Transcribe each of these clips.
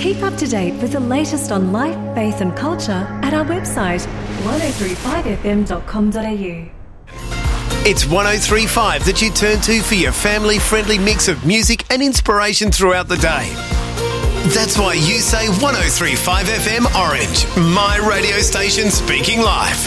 Keep up to date with the latest on life, faith and culture at our website 1035fm.com.au. It's 103.5 that you turn to for your family-friendly mix of music and inspiration throughout the day. That's why you say 103.5 FM Orange, my radio station speaking live.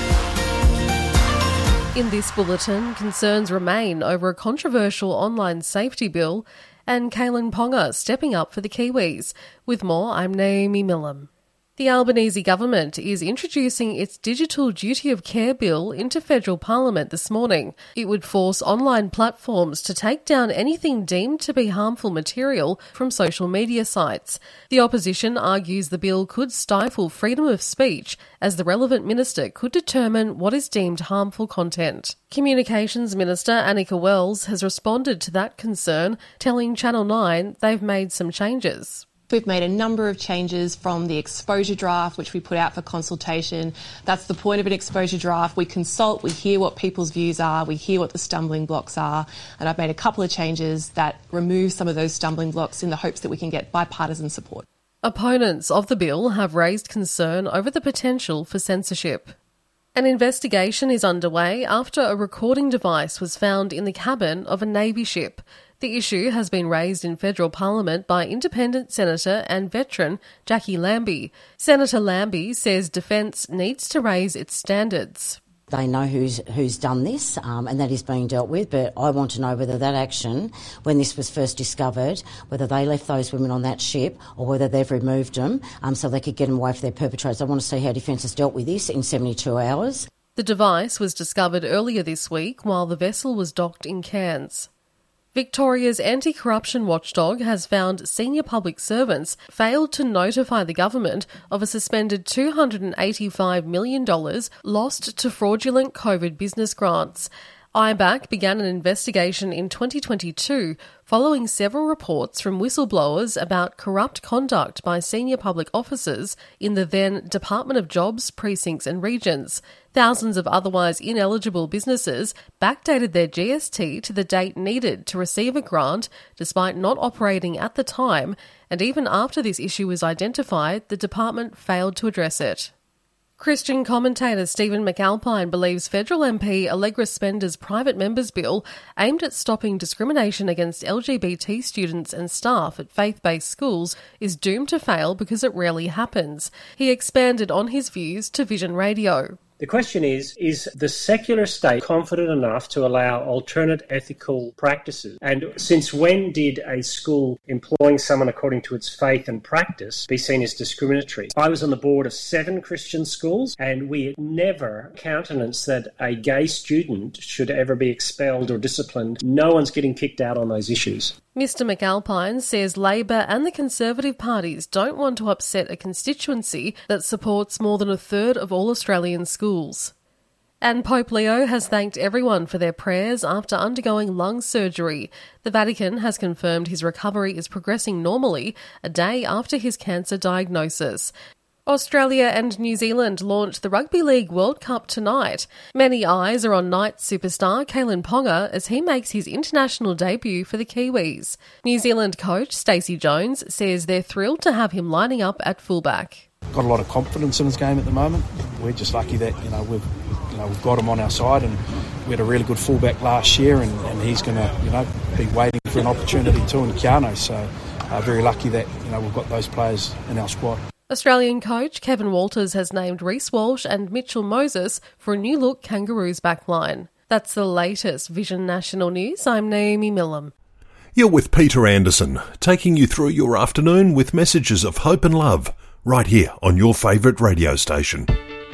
In this bulletin, concerns remain over a controversial online safety bill and Kalyn Ponga stepping up for the Kiwis. With more, I'm Naomi Millam. The Albanese government is introducing its Digital Duty of Care bill into federal parliament this morning. It would force online platforms to take down anything deemed to be harmful material from social media sites. The opposition argues the bill could stifle freedom of speech, as the relevant minister could determine what is deemed harmful content. Communications Minister Annika Wells has responded to that concern, telling Channel 9 they've made some changes. We've made a number of changes from the exposure draft, which we put out for consultation. That's the point of an exposure draft. We consult, we hear what people's views are, we hear what the stumbling blocks are, and I've made a couple of changes that remove some of those stumbling blocks in the hopes that we can get bipartisan support. Opponents of the bill have raised concern over the potential for censorship. An investigation is underway after a recording device was found in the cabin of a Navy ship. The issue has been raised in federal parliament by independent senator and veteran Jackie Lambie. Senator Lambie says defence needs to raise its standards. They know who's done this, and that is being dealt with, but I want to know whether that action, when this was first discovered, whether they left those women on that ship or whether they've removed them so they could get them away for their perpetrators. I want to see how Defence has dealt with this in 72 hours. The device was discovered earlier this week while the vessel was docked in Cairns. Victoria's anti-corruption watchdog has found senior public servants failed to notify the government of a suspended $285 million lost to fraudulent COVID business grants. IBAC began an investigation in 2022 following several reports from whistleblowers about corrupt conduct by senior public officers in the then Department of Jobs, Precincts and Regions. Thousands of otherwise ineligible businesses backdated their GST to the date needed to receive a grant despite not operating at the time, and even after this issue was identified, the department failed to address it. Christian commentator Stephen McAlpine believes federal MP Allegra Spender's private members bill aimed at stopping discrimination against LGBT students and staff at faith-based schools is doomed to fail because it rarely happens. He expanded on his views to Vision Radio. The question is the secular state confident enough to allow alternate ethical practices? And since when did a school employing someone according to its faith and practice be seen as discriminatory? I was on the board of 7 Christian schools, and we never countenanced that a gay student should ever be expelled or disciplined. No one's getting kicked out on those issues. Mr McAlpine says Labor and the Conservative parties don't want to upset a constituency that supports more than a third of all Australian schools. And Pope Leo has thanked everyone for their prayers after undergoing lung surgery. The Vatican has confirmed his recovery is progressing normally a day after his cancer diagnosis. Australia and New Zealand launch the Rugby League World Cup tonight. Many eyes are on Knights superstar Kalyn Ponga as he makes his international debut for the Kiwis. New Zealand coach Stacey Jones says they're thrilled to have him lining up at fullback. Got a lot of confidence in his game at the moment. We're just lucky that we've got him on our side, and we had a really good fullback last year, and he's going to be waiting for an opportunity too in Keano. So very lucky that we've got those players in our squad. Australian coach Kevin Walters has named Reece Walsh and Mitchell Moses for a new-look Kangaroos backline. That's the latest Vision National News. I'm Naomi Millam. You're with Peter Anderson, taking you through your afternoon with messages of hope and love, right here on your favourite radio station.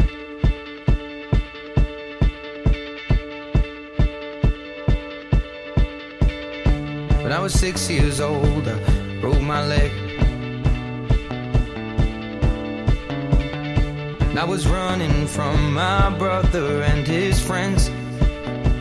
When I was 6 years old, I broke my leg. I was running from my brother and his friends.